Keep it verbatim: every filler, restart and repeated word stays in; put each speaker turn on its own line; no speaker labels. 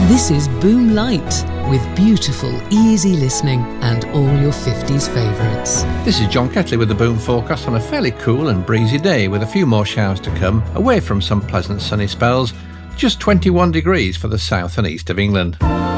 This is Boom Light, with beautiful, easy listening and all your fifties favourites.
This is John Ketley with the Boom forecast on a fairly cool and breezy day with a few more showers to come, away from some pleasant sunny spells. Just twenty-one degrees for the south and east of England.